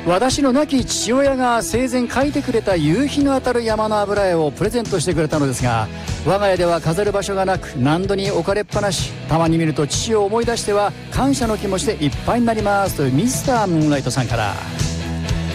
私の亡き父親が生前描いてくれた夕日の当たる山の油絵をプレゼントしてくれたのですが、我が家では飾る場所がなく何度に置かれっぱなし。たまに見ると父を思い出しては感謝の気持ちでいっぱいになります、というミスタームーンライトさんから。